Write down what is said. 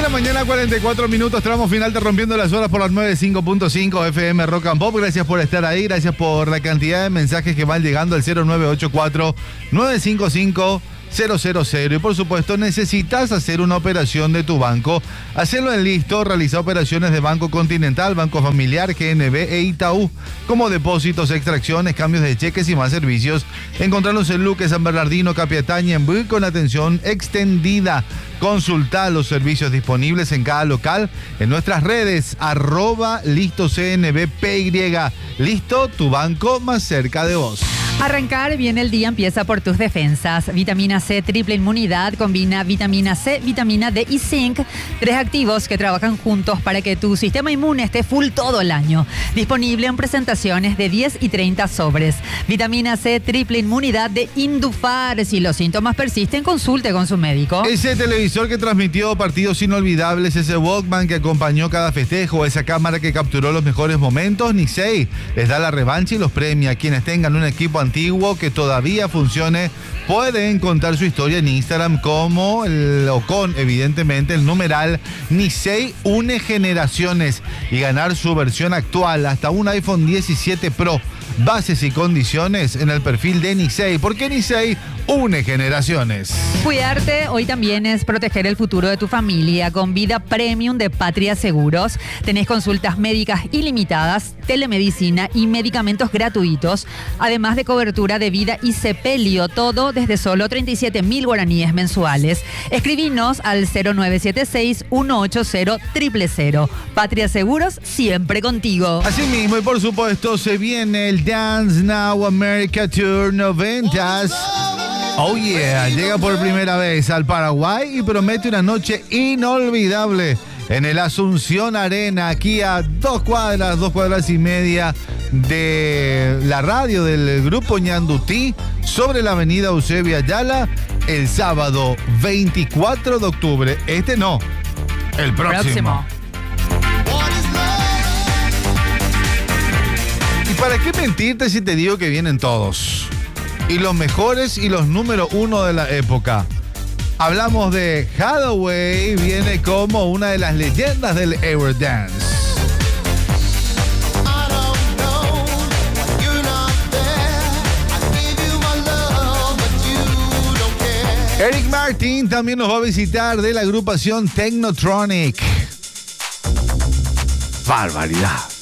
la mañana, 44 minutos, tramo final de Rompiendo las Horas por las 95.5 FM Rock and Pop. Gracias por estar ahí, gracias por la cantidad de mensajes que van llegando al 0984-955-000. Y por supuesto, necesitas hacer una operación de tu banco. Hacerlo en Listo, realiza operaciones de Banco Continental, Banco Familiar, GNB e Itaú, como depósitos, extracciones, cambios de cheques y más servicios. Encontrarlos en Luque, San Bernardino, Capiatá y Ñemby con atención extendida. Consulta los servicios disponibles en cada local en nuestras redes, @ListoCNBPY. Listo, tu banco más cerca de vos. Arrancar bien el día empieza por tus defensas. Vitamina C, triple inmunidad, combina vitamina C, vitamina D y zinc. 3 activos que trabajan juntos para que tu sistema inmune esté full todo el año. Disponible en presentaciones de 10 y 30 sobres. Vitamina C, triple inmunidad de Indufar. Si los síntomas persisten, consulte con su médico. Ese televisor que transmitió partidos inolvidables, ese Walkman que acompañó cada festejo, esa cámara que capturó los mejores momentos, Nisei les da la revancha y los premia. Quienes tengan un equipo antiguo que todavía funcione pueden contar su historia en Instagram con evidentemente el numeral Nisei une generaciones y ganar su versión actual hasta un iPhone 17 Pro. Bases y condiciones en el perfil de Nisei, porque Nisei une generaciones. Cuidarte hoy también es proteger el futuro de tu familia con Vida Premium de Patria Seguros. Tenés consultas médicas ilimitadas, telemedicina y medicamentos gratuitos, además de cobertura de vida y sepelio, todo desde solo 37.000 guaraníes mensuales. Escribinos al 0976-180-000. Patria Seguros, siempre contigo. Así mismo, y por supuesto, se viene el Dance Now America Tour 90s. Oh yeah, llega por primera vez al Paraguay y promete una noche inolvidable en el Asunción Arena, aquí a 2 cuadras y media de la radio del grupo Ñandutí, sobre la avenida Eusebio Ayala, el sábado 24 de octubre. Este no, el próximo. ¿Y para qué mentirte si te digo que vienen todos? Y los mejores y los número 1 de la época. Hablamos de Hathaway, viene como una de las leyendas del Eurodance. Eric Martin también nos va a visitar, de la agrupación Technotronic. Barbaridad.